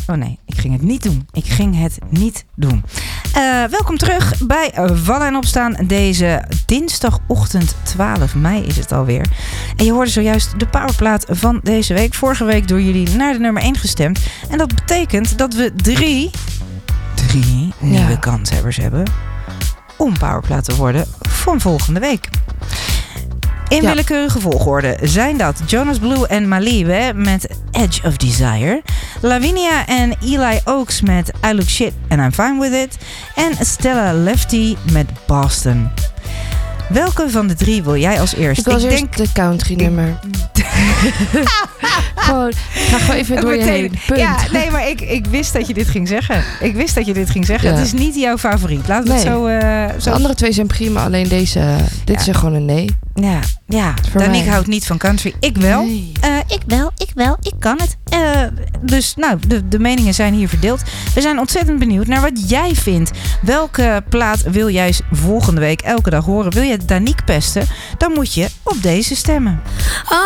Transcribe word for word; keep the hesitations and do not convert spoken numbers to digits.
Oh nee, ik ging het niet doen. Ik ging het niet doen. Uh, welkom terug bij Vallen en Opstaan. Deze dinsdagochtend twaalf mei is het alweer. En je hoorde zojuist de powerplaat van deze week. Vorige week door jullie naar de nummer één gestemd. En dat betekent dat we drie, drie nieuwe ja. kanshebbers hebben om powerplaat te worden van volgende week. In ja. willekeurige volgorde zijn dat Jonas Blue en Malibu met Edge of Desire, Lavinia en Eli Oaks met I Look Shit and I'm Fine With It en Stella Lefty met Boston. Welke van de drie wil jij als eerst? Ik wil als ik denk de country nummer. Gewoon, ga gewoon even door je heen. Punt. Ja, nee, maar ik, ik wist dat je dit ging zeggen. Ik wist dat je dit ging zeggen. Ja. Het is niet jouw favoriet. Laten we nee. het zo, uh, zo... De andere twee zijn prima, alleen deze, dit ja. is er gewoon een nee. Ja, ja. Danique houdt niet van country. Ik wel. Nee. Uh, ik wel, ik wel, ik kan het. Uh, dus nou, de, de meningen zijn hier verdeeld. We zijn ontzettend benieuwd naar wat jij vindt. Welke plaat wil jij volgende week elke dag horen? Wil je Danique pesten? Dan moet je op deze stemmen. Oh.